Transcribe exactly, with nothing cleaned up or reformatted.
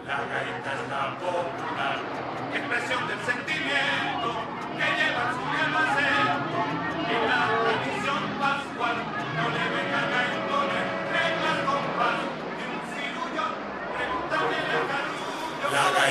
La gaita es la popular expresión del sentimiento.